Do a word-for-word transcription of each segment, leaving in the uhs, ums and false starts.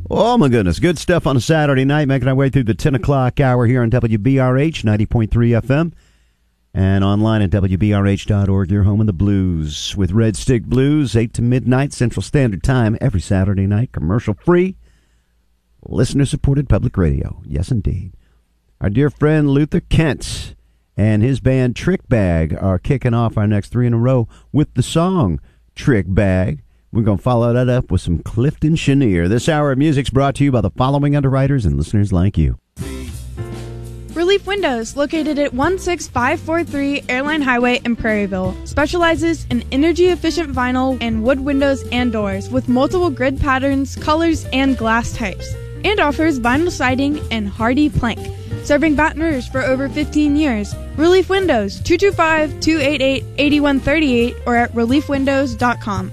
Oh, my goodness. Good stuff on a Saturday night, making our way through the ten o'clock hour here on W B R H ninety point three F M and online at W B R H dot org, your home of the blues, with Red Stick Blues, eight to midnight Central Standard Time every Saturday night, commercial-free, listener-supported public radio. Yes, indeed. Our dear friend Luther Kent and his band Trick Bag are kicking off our next three in a row with the song Trick Bag. We're going to follow that up with some Clifton Chenier. This hour of music's brought to you by the following underwriters and listeners like you. Relief Windows, located at one six five four three Airline Highway in Prairieville, specializes in energy-efficient vinyl and wood windows and doors with multiple grid patterns, colors, and glass types, and offers vinyl siding and hardy plank. Serving Baton Rouge for over fifteen years. Relief Windows, two two five, two eight eight, eight one three eight or at relief windows dot com.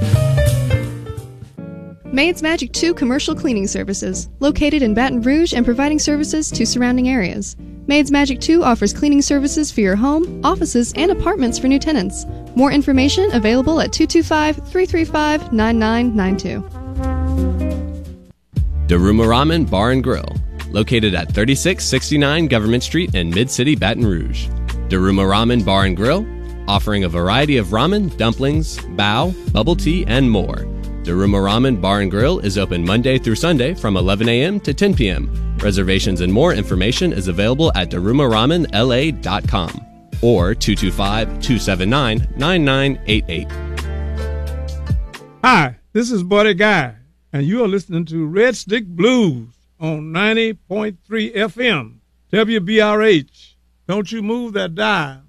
Maids Magic two Commercial Cleaning Services, located in Baton Rouge and providing services to surrounding areas. Maids Magic two offers cleaning services for your home, offices, and apartments for new tenants. More information available at two two five, three three five, nine nine nine two. Daruma Ramen Bar and Grill, located at thirty-six sixty-nine Government Street in Mid-City, Baton Rouge. Daruma Ramen Bar and Grill, offering a variety of ramen, dumplings, bao, bubble tea, and more. Daruma Ramen Bar and Grill is open Monday through Sunday from eleven a.m. to ten p.m. Reservations and more information is available at daruma ramen L A dot com or two two five, two seven nine, nine nine eight eight. Hi, this is Buddy Guy, and you are listening to Red Stick Blues on ninety point three F M, W B R H. Don't you move that dial.